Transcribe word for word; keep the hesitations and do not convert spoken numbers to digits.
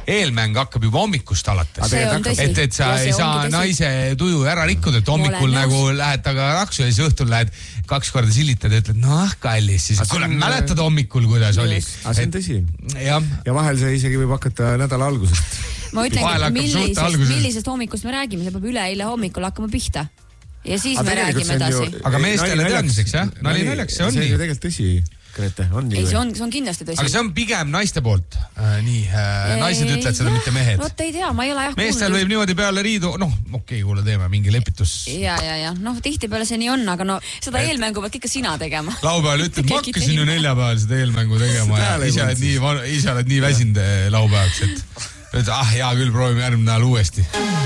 eelmäng hakkab juba hommikust alates. Et, et sa ei saa naise tuju ära rikkuda, et hommikul nagu lähed taga raksu ja siis õhtul lähed kaks korda sillitad ja ütled, noh kallis, siis kuule, mäletad hommikul, kuidas oli. Aga see on tõsi. Ja, ja vahel see isegi võib hakata nädala algusest. Ma ütlen, millisest, millisest hommikust me räägime, see peab üle eile hommikul hakkama pihta. Ja siis aga me räägime edasi. Ju, aga meestele teadmiseks, jah? Nali naljaks, see on nii. See on ju tegelikult tõsi. Grete, on nii ei, see on, see on kindlasti tõsi. Aga see on pigem naiste poolt. Äh, nii, äh, naised ütlevad seda, mitte mehed. Vot ei tea, ma ei ole jah kuulnud. Meestel võib niimoodi peale riidu, noh, okei, okay, kuule, teeme mingi lepitus. Ja, ja, ja, noh, tihti peale see nii on, aga no seda et... eelmängu pead ikka sina tegema. Laupäeval ütled, ma hakkasin ju neljapäeval seda eelmängu tegema ja ise oled nii, ise oled nii väsinud laupäevaks, et, et ah, hea küll, proovime järgmine nädal uuesti.